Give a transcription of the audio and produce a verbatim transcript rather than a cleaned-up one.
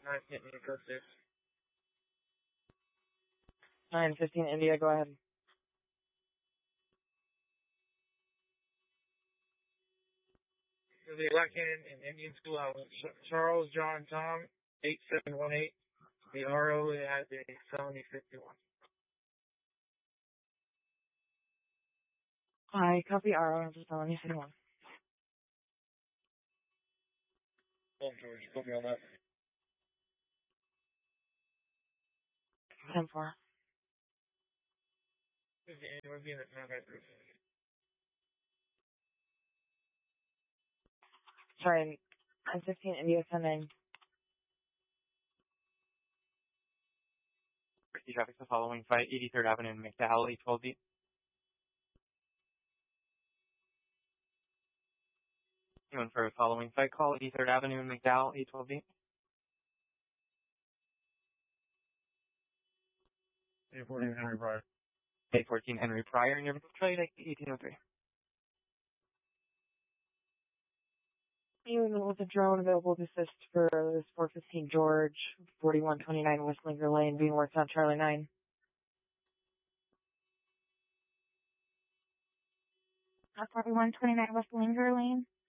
nine hit me, code six. nine fifteen India, go ahead. To the Lackawanna and Indian School House, Charles John Tom, eight seven one eight. The R O has a felony fifty-one. Hi, copy R O, just felony fifty-one. Oh, George, put me on that. ten four. We're being at nine five three. Sorry, nine fifteen India, sending. Traffic the following fight, eighty-third Avenue and McDowell, eight twelve B. Anyone for a following fight call, eighty-third Avenue and McDowell, eight twelve B. eight fourteen Henry Pryor. eight fourteen Henry Pryor, and your trade eighteen oh three. Anyone with a drone available to assist for this four fifteen George, forty-one twenty-nine West Linger Lane, being worked on Charlie nine. forty-one twenty-nine West Linger Lane.